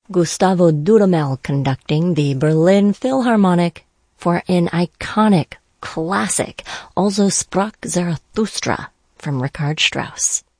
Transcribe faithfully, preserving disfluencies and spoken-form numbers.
Gustavo Dudamel conducting the Berlin Philharmonic for an iconic classic, Also sprach Zarathustra, from Richard Strauss.